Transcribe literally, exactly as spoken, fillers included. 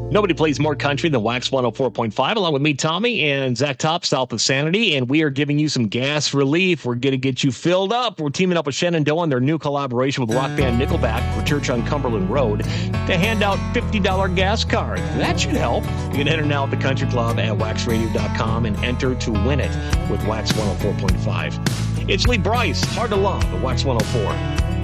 Nobody plays more country than Wax one oh four point five, along with me, Tommy, and Zach Top, South of Sanity, and we are giving you some gas relief. We're going to get you filled up. We're teaming up with Shenandoah on their new collaboration with rock band Nickelback for Church on Cumberland Road to hand out fifty dollars gas cards. That should help. You can enter now at the Country Club at wax radio dot com and enter to win it with Wax one oh four point five. It's Lee Bryce, Hard to Love, at Wax one oh four.